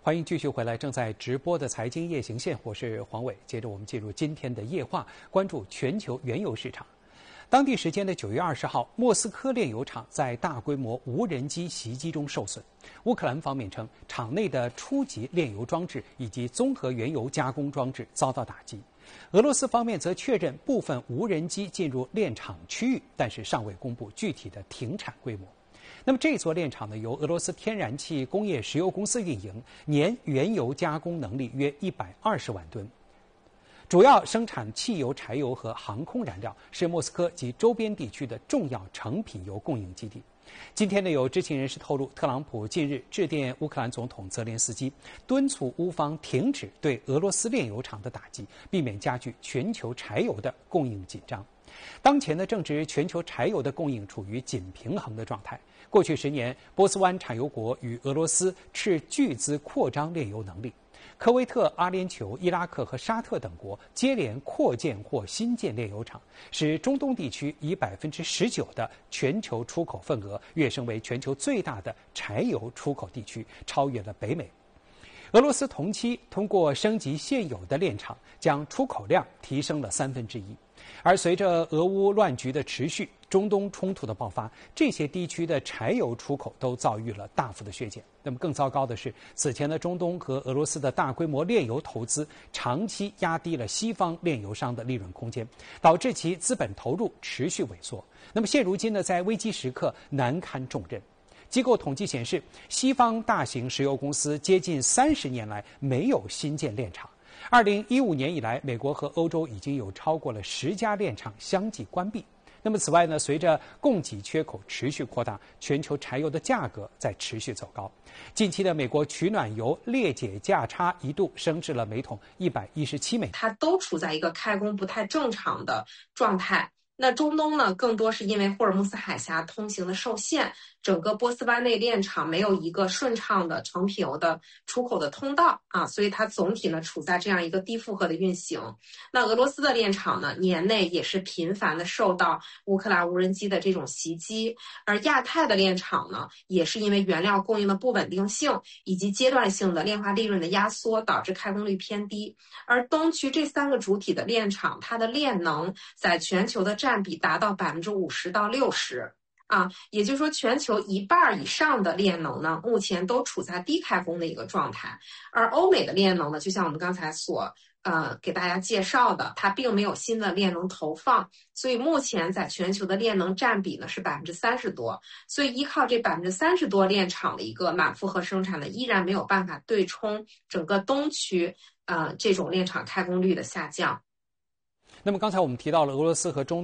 欢迎继续回来，正在直播的财经夜行线，我是黄伟。接着我们进入今天的夜话，关注全球原油市场。当地时间的9月20号，莫斯科炼油厂在大规模无人机袭击中受损。乌克兰方面称，厂内的初级炼油装置以及综合原油加工装置遭到打击。俄罗斯方面则确认部分无人机进入炼厂区域，但是尚未公布具体的停产规模。那么这座炼厂呢，由俄罗斯天然气工业石油公司运营，年原油加工能力约120万吨，主要生产汽油、柴油和航空燃料，是莫斯科及周边地区的重要成品油供应基地。今天呢，有知情人士透露，特朗普近日致电乌克兰总统泽连斯基，敦促乌方停止对俄罗斯炼油厂的打击，避免加剧全球柴油的供应紧张。当前呢，正值全球柴油的供应处于紧平衡的状态。过去10年，波斯湾产油国与俄罗斯斥巨资扩张炼油能力。科威特、阿联酋、伊拉克和沙特等国接连扩建或新建炼油厂，使中东地区以19%的全球出口份额跃升为全球最大的柴油出口地区，超越了北美。俄罗斯同期通过升级现有的炼厂，将出口量提升了1/3。而随着俄乌乱局的持续，中东冲突的爆发，这些地区的柴油出口都遭遇了大幅的削减。那么更糟糕的是，此前的中东和俄罗斯的大规模炼油投资，长期压低了西方炼油商的利润空间，导致其资本投入持续萎缩。那么现如今呢，在危机时刻难堪重任。机构统计显示，西方大型石油公司接近30年来没有新建炼厂。2015年以来，美国和欧洲已经有超过了10家炼厂相继关闭。那么此外呢，随着供给缺口持续扩大，全球柴油的价格在持续走高。近期的美国取暖油裂解价差一度升至了每桶117美元， 它都处在一个开工不太正常的状态。那中东呢，更多是因为霍尔木斯海峡通行的受限，整个波斯湾内炼厂没有一个顺畅的成品油的出口的通道啊，所以它总体呢处在这样一个低负荷的运行。那俄罗斯的炼厂呢，年内也是频繁的受到乌克兰无人机的这种袭击，而亚太的炼厂呢，也是因为原料供应的不稳定性以及阶段性的炼化利润的压缩，导致开工率偏低。而东区这3个主体的炼厂，它的炼能在全球的占比达到50%到60%。也就是说，全球1半以上的炼能呢，目前都处在低开工的一个状态。而欧美的炼能呢，就像我们刚才所给大家介绍的，它并没有新的炼能投放，所以目前在全球的炼能占比呢是30%多。所以依靠这30%多炼厂的一个满负荷生产呢，依然没有办法对冲整个东区这种炼厂开工率的下降。 那么刚才我们提到了俄罗斯和中